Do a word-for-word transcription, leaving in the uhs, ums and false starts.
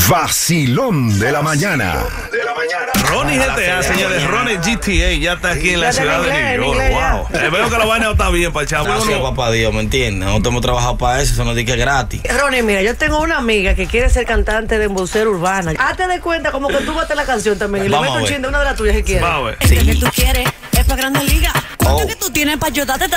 Vacilón de la mañana. Ronnie G T A, señores. Ronnie G T A ya está aquí en la Ya ciudad está en de inglés, New York. en inglés Wow. Eh, veo que la vaina está bien para echar. Gracias, papá Dios, ¿me entiendes? Nosotros hemos trabajado para eso, eso no dice que es gratis. Ronnie, mira, yo tengo una amiga que quiere ser cantante de embocera urbana. Hazte de cuenta como que tú bates la canción también y le Vamos metes a un ver. chin de una de las tuyas si quieres. Vamos a ver. Este que tú quieres es para Grandes Ligas. ¿Cuánto Oh. que tú tienes para ayudarte?